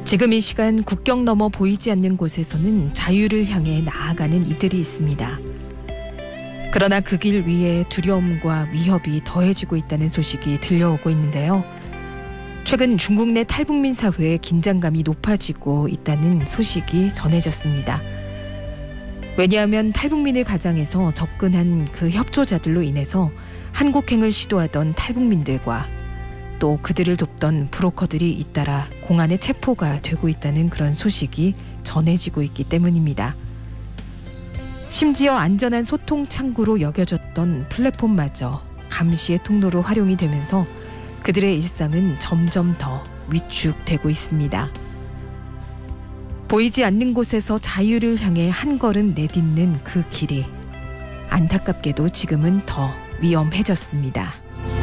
지금 이 시간 국경 넘어 보이지 않는 곳에서는 자유를 향해 나아가는 이들이 있습니다. 그러나 그 길 위에 두려움과 위협이 더해지고 있다는 소식이 들려오고 있는데요. 최근 중국 내 탈북민 사회의 긴장감이 높아지고 있다는 소식이 전해졌습니다. 왜냐하면 탈북민을 가장해서 접근한 그 협조자들로 인해서 한국행을 시도하던 탈북민들과 또 그들을 돕던 브로커들이 잇따라 공안의 체포가 되고 있다는 그런 소식이 전해지고 있기 때문입니다. 심지어 안전한 소통 창구로 여겨졌던 플랫폼마저 감시의 통로로 활용이 되면서 그들의 일상은 점점 더 위축되고 있습니다. 보이지 않는 곳에서 자유를 향해 한 걸음 내딛는 그 길이 안타깝게도 지금은 더 위험해졌습니다.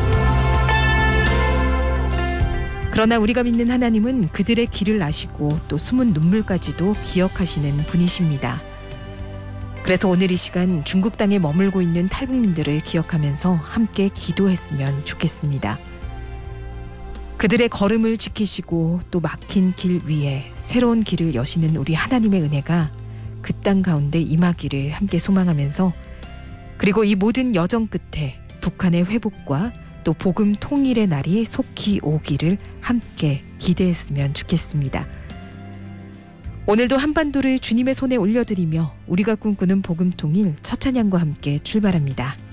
그러나 우리가 믿는 하나님은 그들의 길을 아시고 또 숨은 눈물까지도 기억하시는 분이십니다. 그래서 오늘 이 시간 중국 땅에 머물고 있는 탈북민들을 기억하면서 함께 기도했으면 좋겠습니다. 그들의 걸음을 지키시고 또 막힌 길 위에 새로운 길을 여시는 우리 하나님의 은혜가 그 땅 가운데 임하기를 함께 소망하면서, 그리고 이 모든 여정 끝에 북한의 회복과 또 복음 통일의 날이 속히 오기를 함께 기대했으면 좋겠습니다. 오늘도 한반도를 주님의 손에 올려드리며 우리가 꿈꾸는 복음 통일 첫 찬양과 함께 출발합니다.